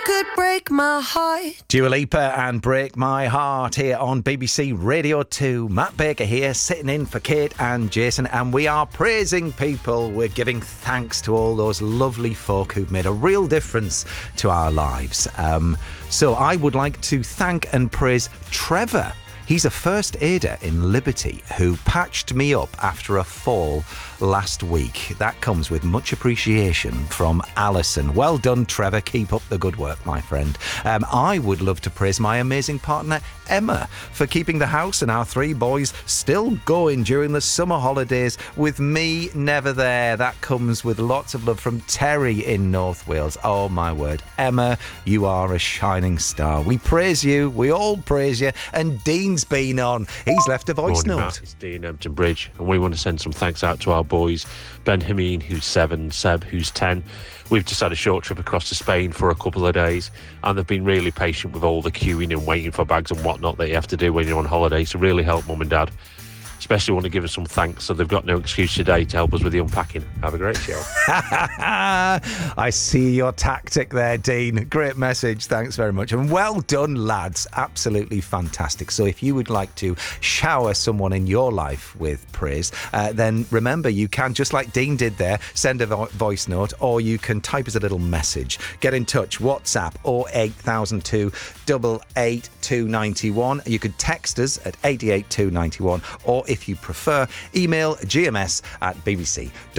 could break my heart. Dua Lipa and Break My Heart here on BBC Radio 2. Matt Baker here, sitting in for Kate and Jason, and we are praising people. We're giving thanks to all those lovely folk who've made a real difference to our lives. So I would like to thank and praise Trevor. He's a first aider in Liberty who patched me up after a fall last week. That comes with much appreciation from Alison. Well done, Trevor. Keep up the good work, my friend. I would love to praise my amazing partner, Emma, for keeping the house and our three boys still going during the summer holidays with me never there. That comes with lots of love from Terry in North Wales. Oh, my word. Emma, you are a shining star. We praise you. We all praise you. And Dean's been on. He's left a voice Morning, note. Matt. It's Dean Empton Bridge, and we want to send some thanks out to our boys, Ben Hameen, who's 7, Seb, who's 10. We've just had a short trip across to Spain for a couple of days, and they've been really patient with all the queuing and waiting for bags and whatnot that you have to do when you're on holiday, so really help Mum and Dad. Especially want to give us some thanks, so they've got no excuse today to help us with the unpacking. Have a great show. I see your tactic there, Dean. Great message. Thanks very much. And well done, lads. Absolutely fantastic. So if you would like to shower someone in your life with praise, then remember you can, just like Dean did there, send a voice note, or you can type us a little message. Get in touch. WhatsApp 08002 88291. You could text us at 88291, or if you prefer, email gms@bbc.co.uk.